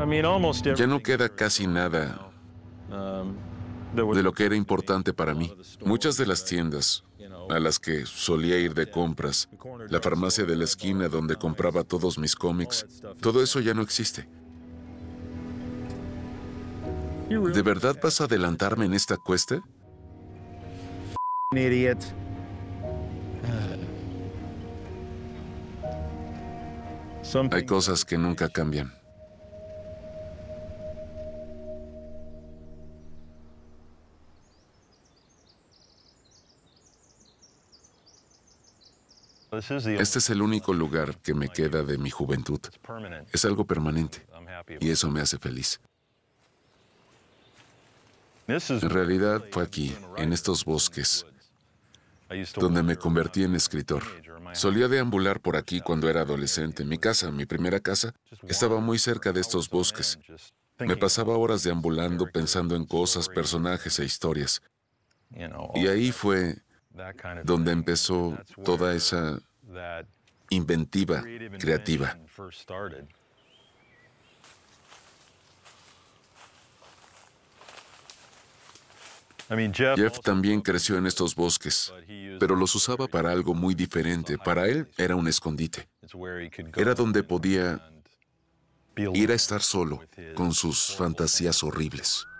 Ya no queda casi nada de lo que era importante para mí. Muchas de las tiendas a las que solía ir de compras, la farmacia de la esquina donde compraba todos mis cómics, todo eso ya no existe. ¿De verdad vas a adelantarme en esta cuesta? Idiot. Hay cosas que nunca cambian. Este es el único lugar que me queda de mi juventud. Es algo permanente y eso me hace feliz. En realidad fue aquí, en estos bosques, donde me convertí en escritor. Solía deambular por aquí cuando era adolescente. Mi casa, mi primera casa, estaba muy cerca de estos bosques. Me pasaba horas deambulando pensando en cosas, personajes e historias. Y ahí fue donde empezó toda esa inventiva creativa. Jeff también creció en estos bosques, pero los usaba para algo muy diferente. Para él era un escondite. Era donde podía ir a estar solo con sus fantasías horribles.